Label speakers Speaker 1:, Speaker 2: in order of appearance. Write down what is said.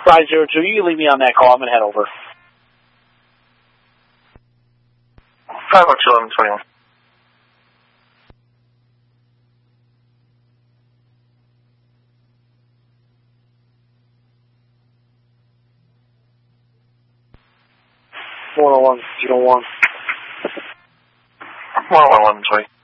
Speaker 1: 502, you leave me on that call. I'm going to head over.
Speaker 2: 502-1121.
Speaker 1: One 101.
Speaker 2: 101, sorry.